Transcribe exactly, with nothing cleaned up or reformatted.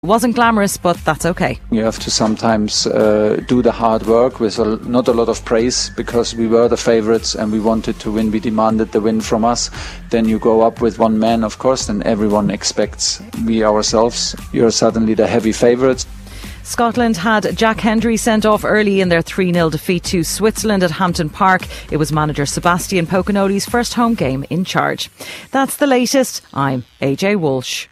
Wasn't glamorous, but that's okay. You have to sometimes uh, do the hard work with a, not a lot of praise, because we were the favourites and we wanted to win. We demanded the win from us. Then you go up with one man, of course, and everyone expects we ourselves. You're suddenly the heavy favourites. Scotland had Jack Hendry sent off early in their three nil defeat to Switzerland at Hampton Park. It was manager Sebastian Poconolo's first home game in charge. That's the latest. I'm A J Walsh.